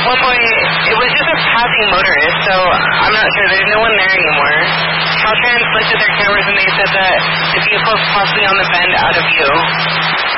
one point, it was just a passing motorist, so I'm not sure. There's no one there anymore. Caltrans looked at their cameras and they said that the vehicle is possibly on the bend out of view.